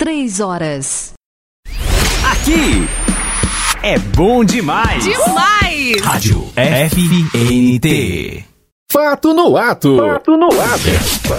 3 horas. Aqui é bom demais. Demais! Rádio FNT. Fato no ato. Fato no ato.